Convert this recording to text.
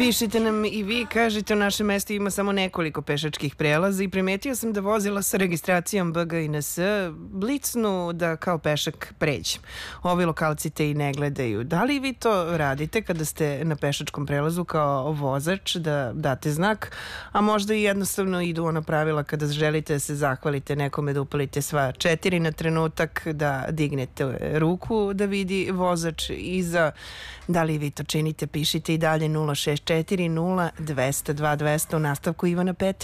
Pišite nam i vi, kažete u našem mestu ima samo nekoliko pešačkih prelaza i primetio sam da vozila sa registracijom BGNS blicnu da kao pešak pređe. Ovi lokalci te i ne gledaju. Da li vi to radite kada ste na pešačkom prelazu kao vozač da date znak, a možda i jednostavno idu ona pravila kada želite da se zahvalite nekome, da upalite sva 4 na trenutak, da dignete ruku da vidi vozač iza. Da li vi to činite? Pišite i dalje 064 0 202 200 u nastavku Ivana Petrić.